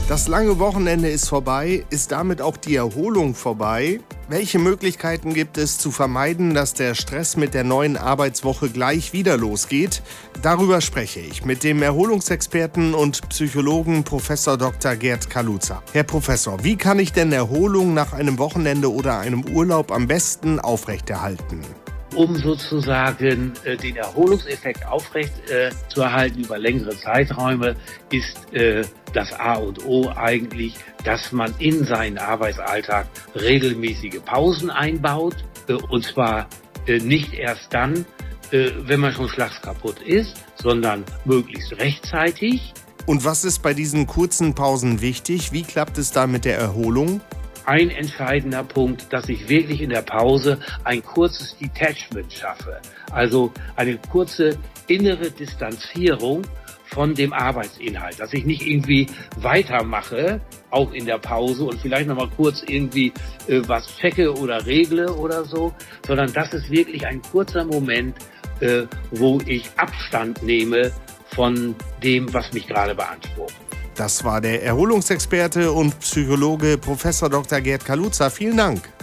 Das lange Wochenende ist vorbei. Ist damit auch die Erholung vorbei? Welche Möglichkeiten gibt es, zu vermeiden, dass der Stress mit der neuen Arbeitswoche gleich wieder losgeht? Darüber spreche ich mit dem Erholungsexperten und Psychologen Prof. Dr. Gerd Kaluza. Herr Professor, wie kann ich denn Erholung nach einem Wochenende oder einem Urlaub am besten aufrechterhalten? Um sozusagen den Erholungseffekt aufrecht zu erhalten über längere Zeiträume, ist das A und O eigentlich, dass man in seinen Arbeitsalltag regelmäßige Pausen einbaut. Und zwar nicht erst dann, wenn man schon schlagskaputt ist, sondern möglichst rechtzeitig. Und was ist bei diesen kurzen Pausen wichtig? Wie klappt es da mit der Erholung? Ein entscheidender Punkt, dass ich wirklich in der Pause ein kurzes Detachment schaffe. Also eine kurze innere Distanzierung von dem Arbeitsinhalt. Dass ich nicht irgendwie weitermache, auch in der Pause und vielleicht nochmal kurz irgendwie was checke oder regle oder so, sondern das ist wirklich ein kurzer Moment, wo ich Abstand nehme von dem, was mich gerade beansprucht. Das war der Erholungsexperte und Psychologe Prof. Dr. Gerd Kaluza. Vielen Dank.